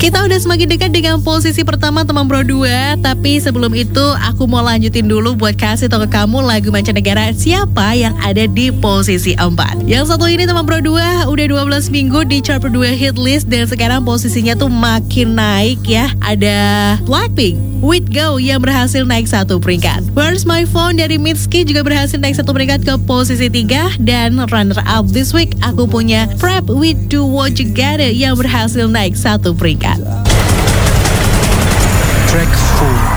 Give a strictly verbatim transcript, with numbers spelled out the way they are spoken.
Kita udah semakin dekat dengan posisi pertama teman Bro dua. Tapi sebelum itu aku mau lanjutin dulu buat kasih tau ke kamu lagu mancanegara siapa yang ada di posisi empat. Yang satu ini teman Bro dua udah dua belas minggu di chart berdua hit list. Dan sekarang posisinya tuh makin naik ya. Ada Blackpink With Go yang berhasil naik satu peringkat. Where's My Phone dari Mitski juga berhasil naik satu peringkat ke posisi tiga. Dan runner up this week aku punya Prep With Do What You Gotta yang berhasil naik satu peringkat. Track four.